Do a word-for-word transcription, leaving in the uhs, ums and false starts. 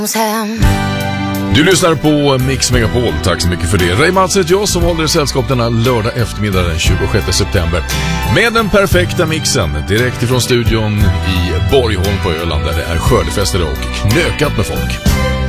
Du lyssnar på Mix Megapol, tack så mycket för det. Ray Mats heter jag som håller i sällskap denna lördag eftermiddag den tjugosjätte september med den perfekta mixen direkt ifrån studion i Borgholm på Öland där det är skördefest idag och knökat med folk.